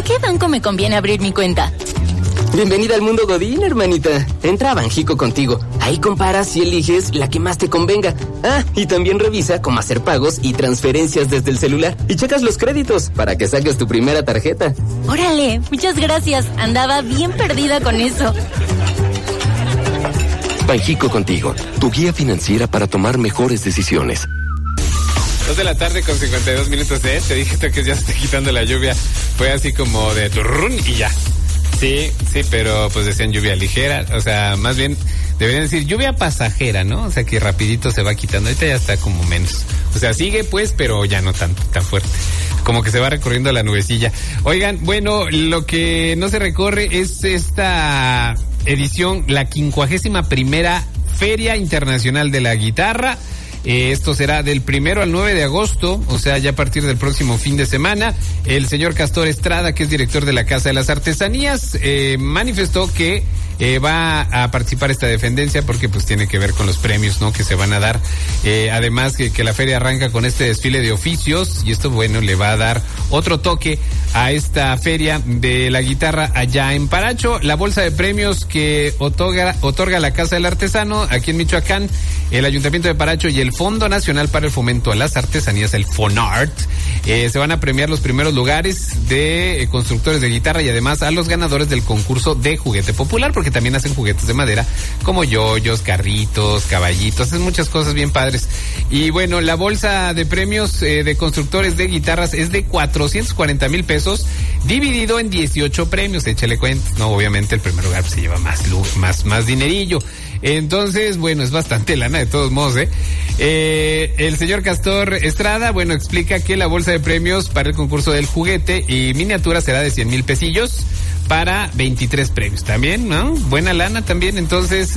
¿En qué banco me conviene abrir mi cuenta? Bienvenida al mundo Godín, hermanita. Entra a Banjico Contigo. Ahí comparas y eliges la que más te convenga. Ah, y también revisa cómo hacer pagos y transferencias desde el celular. Y checas los créditos para que saques tu primera tarjeta. Órale, muchas gracias. Andaba bien perdida con eso. Banjico Contigo, tu guía financiera para tomar mejores decisiones. 2 de la tarde con 52 minutos de... Te dije que ya se está quitando la lluvia. Fue así como de turrún y ya. Sí, pero pues decían lluvia ligera, o sea, más bien deberían decir lluvia pasajera, ¿no? O sea, que rapidito se va quitando, ahorita ya está como menos. O sea, sigue pues, pero ya no tan fuerte. Como que se va recorriendo la nubecilla. Oigan, bueno, lo que no se recorre es esta edición, la 51ª Feria Internacional de la Guitarra. Esto será del 1 al 9 de agosto, o sea, ya a partir del próximo fin de semana. El señor Castor Estrada, que es director de la Casa de las Artesanías, manifestó que va a participar esta defendencia porque pues tiene que ver con los premios, ¿no?, que se van a dar. Además que la feria arranca con este desfile de oficios y esto, bueno, le va a dar otro toque a esta feria de la guitarra allá en Paracho. La bolsa de premios que otorga la Casa del Artesano aquí en Michoacán, el Ayuntamiento de Paracho y el Fondo Nacional para el Fomento a las Artesanías, el FONART, se van a premiar los primeros lugares de constructores de guitarra y además a los ganadores del concurso de juguete popular, porque también hacen juguetes de madera como yoyos, carritos, caballitos, hacen muchas cosas bien padres. Y bueno, la bolsa de premios de constructores de guitarras es de 440,000 pesos, dividido en 18 premios, échale cuentas, no, obviamente el primer lugar pues, se lleva más dinerillo. Entonces, bueno, es bastante lana de todos modos, el señor Castor Estrada, bueno, explica que la bolsa de premios para el concurso del juguete y miniatura será de 100,000 pesillos para 23 premios. También, ¿no? Buena lana también. Entonces,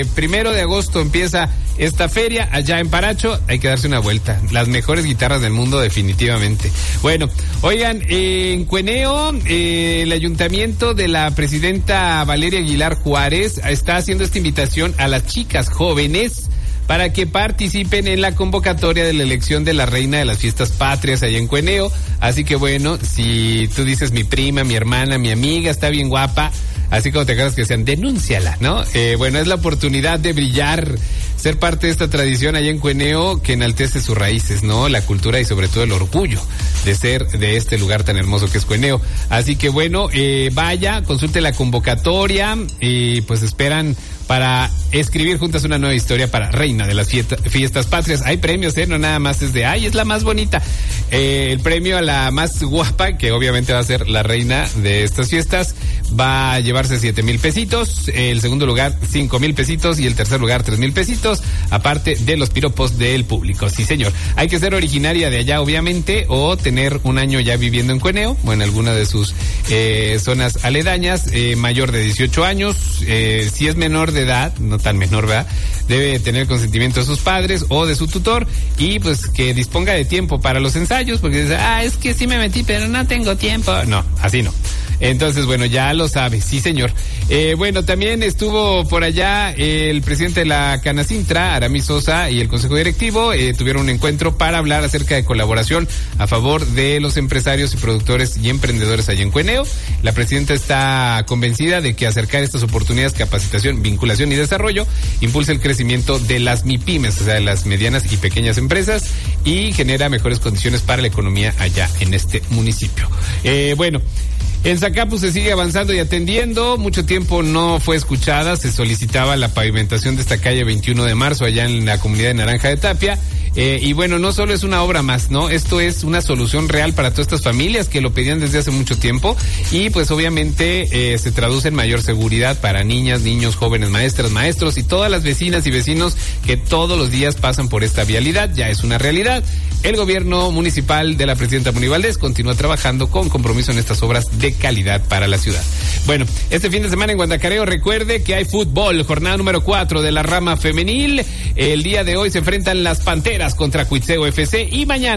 1 de agosto empieza esta feria allá en Paracho. Hay que darse una vuelta. Las mejores guitarras del mundo, definitivamente. Bueno, oigan, en Cueneo, el ayuntamiento de la presidenta Valeria Aguilar Juárez está haciendo esta invitación a las chicas jóvenes para que participen en la convocatoria de la elección de la reina de las fiestas patrias allá en Cueneo. Así que bueno, si tú dices mi prima, mi hermana, mi amiga, está bien guapa, así como te acuerdas que sean, denúnciala, ¿no? Bueno, es la oportunidad de brillar, ser parte de esta tradición allá en Cueneo que enaltece sus raíces, ¿no? La cultura y sobre todo el orgullo de ser de este lugar tan hermoso que es Cueneo. Así que bueno, vaya, consulte la convocatoria y pues esperan para escribir juntas una nueva historia para reina de las fiestas patrias. Hay premios, no nada más es de, es la más bonita. El premio a la más guapa, que obviamente va a ser la reina de estas fiestas, va a llevarse 7,000 pesitos, el segundo lugar 5,000 pesitos y el tercer lugar 3,000 pesitos, aparte de los piropos del público. Sí, señor. Hay que ser originaria de allá, obviamente, o tener un año ya viviendo en Cueneo, o en alguna de sus zonas aledañas, mayor de 18 años, si es menor de edad, no tan menor, ¿verdad?, debe tener consentimiento de sus padres o de su tutor y pues que disponga de tiempo para los ensayos, porque dice, es que sí me metí, pero no tengo tiempo. No, así no. Entonces, bueno, ya lo sabe, sí, señor. Bueno, también estuvo por allá el presidente de la Canacintra, Aramis Sosa, y el consejo directivo tuvieron un encuentro para hablar acerca de colaboración a favor de los empresarios y productores y emprendedores allá en Cueneo. La presidenta está convencida de que acercar estas oportunidades, capacitación, vinculación y desarrollo impulsa el crecimiento de las MIPYMES, o sea, de las medianas y pequeñas empresas, y genera mejores condiciones para la economía allá en este municipio. Bueno, en Zacapu se sigue avanzando y atendiendo. Mucho tiempo no fue escuchada. Se solicitaba la pavimentación de esta calle 21 de marzo allá en la comunidad de Naranja de Tapia. Y bueno, no solo es una obra más, ¿no? Esto es una solución real para todas estas familias que lo pedían desde hace mucho tiempo y pues obviamente se traduce en mayor seguridad para niñas, niños, jóvenes, maestras, maestros y todas las vecinas y vecinos que todos los días pasan por esta vialidad. Ya es una realidad. El gobierno municipal de la presidenta Moni Valdés continúa trabajando con compromiso en estas obras de calidad para la ciudad. Bueno, este fin de semana en Guandacareo, recuerde que hay fútbol, jornada número 4 de la rama femenil. El día de hoy se enfrentan las Panteras contra Cuitzeo FC y mañana